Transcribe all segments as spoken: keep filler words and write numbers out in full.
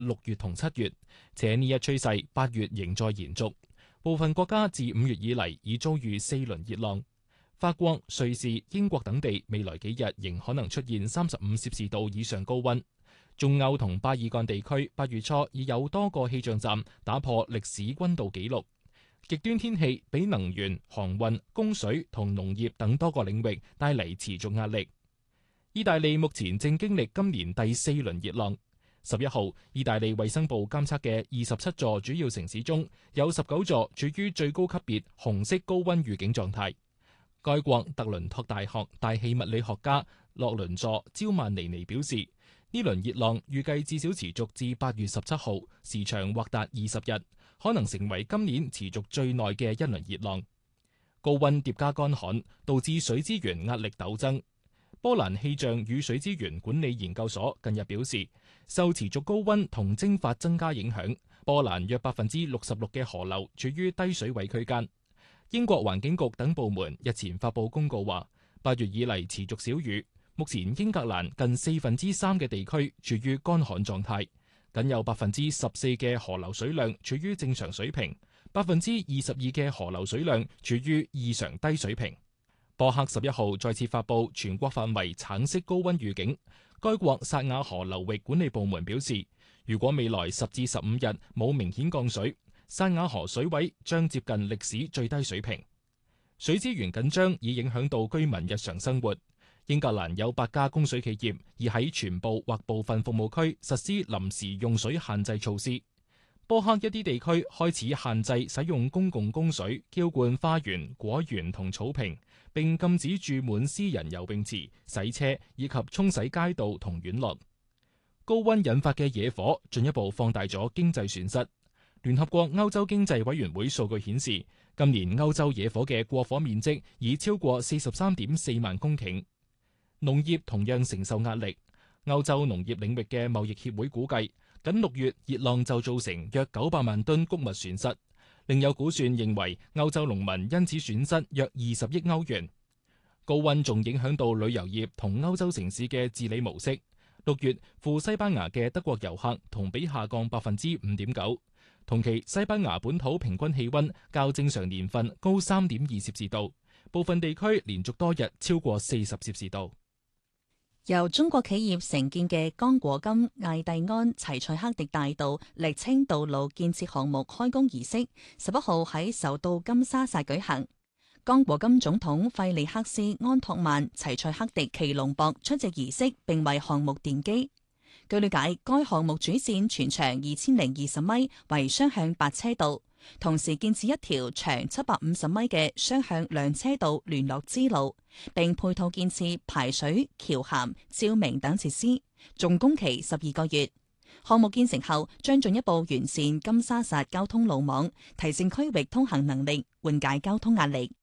六月同七月，且呢一趨勢八月仍在延續。部分國家自五月以嚟已遭遇四輪熱浪。法國、瑞士、英國等地未來幾日仍可能出現三十五攝氏度以上高溫。中歐同巴爾幹地區八月初已有多個氣象站打破歷史溫度紀錄。極端天氣俾能源、航運、供水同農業等多個領域帶嚟持續壓力。意大利目前正經歷今年第四輪熱浪。十一號，意大利衛生部監測嘅二十七座主要城市中，有十九座處於最高級別紅色高溫預警狀態。該國特倫托大學大氣物理學家洛倫佐焦曼尼尼表示，呢輪熱浪預計至少持續至八月十七號，時長或達二十日，可能成為今年持續最耐嘅一輪熱浪。高溫疊加乾旱，導致水資源壓力陡增。波蘭氣象與水資源管理研究所近日表示，受持續高溫同蒸發增加影響，波蘭約百分之六十六嘅河流處於低水位區間。英國環境局等部門日前發布公告話，八月以嚟持續小雨，目前英格蘭近四分之三嘅地區處於乾旱狀態，僅有百分之十四嘅河流水量處於正常水平，百分之二十二嘅河流水量處於異常低水平。波克十一號再次發布全國範圍橙色高溫預警。該國薩瓦河流域管理部門表示，如果未來十至十五日冇明顯降水，薩瓦河水位將接近歷史最低水平。水資源緊張已影響到居民日常生活。英格蘭有八家供水企業已喺全部或部分服務區實施臨時用水限制措施。波克一啲地區開始限制使用公共供水澆灌花園、果園同草坪，並禁止注滿私人游泳池、洗車以及沖洗街道同院落。高溫引發嘅野火進一步放大咗經濟損失。聯合國歐洲經濟委員會數據顯示，今年歐洲野火嘅過火面積已超過四十三點四萬公頃。農業同樣承受壓力。歐洲農業領域嘅貿易協會估計，僅六月熱浪就造成約九百萬噸穀物損失。另有估算認為，歐洲農民因此損失約二十億歐元。高溫仲影響到旅遊業同歐洲城市嘅治理模式。六月赴西班牙嘅德國遊客同比下降百分之五點九。同期西班牙本土平均氣溫較正常年份高三點二攝氏度，部分地區連續多日超過四十攝氏度。 由中國企業承建嘅剛果金艾蒂安齊塞克迪大道瀝青道路建設項目開工儀式十一號喺首都金沙薩舉行。剛果金總統費利克斯安托曼齊塞克迪奇隆博出席儀式，並為項目奠基。據了解，該項目主線全長二千零二十米，為雙向八車道，同時建設一條長七百五十米嘅雙向兩車道聯絡支路，並配套建設排水、橋涵、照明等設施，總工期十二個月。項目建成後，將進一步完善金沙薩交通路網，提升區域通行能力，緩解交通壓力。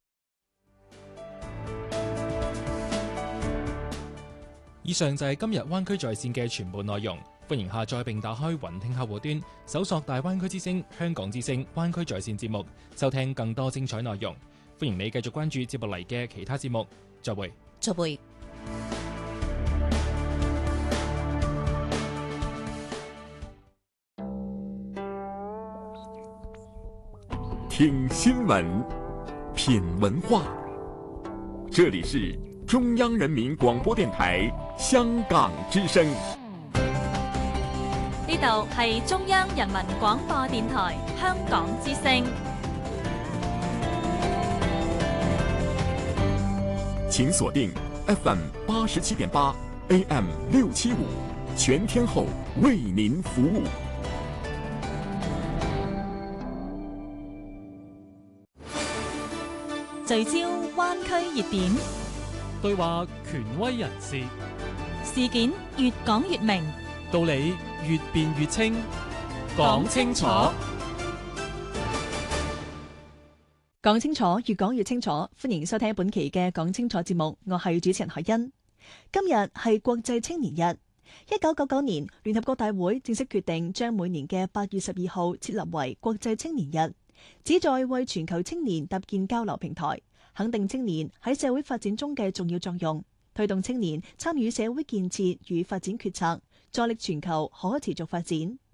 以上就係今日灣區在線嘅全部內容，歡迎下載並打開雲聽客戶端，搜索大灣區之聲、香港之聲、灣區在線節目，收聽更多精彩內容。歡迎你繼續關注接落嚟嘅其他節目。再會。 再會。 聽新聞，品文化，這裡是中央人民廣播電台香港之聲。 呢度係中央人民廣播電台香港之聲。 請鎖定 F M 八十七點八 A M 六七五，全天候為您服務。 聚焦灣區熱點， 對話權威人士， 事件越講越明， 道理越辯越清，講清楚， 講清楚，越講越清楚。歡迎收聽本期嘅講清楚節目，我係主持人海欣。今日係國際青年日。一九九九年，聯合國大會正式決定將每年嘅八月十二號設立為國際青年日，旨在為全球青年搭建交流平台，肯定青年喺社會發展中嘅重要作用，推動青年參與社會建設與發展決策，助力全球可持續發展。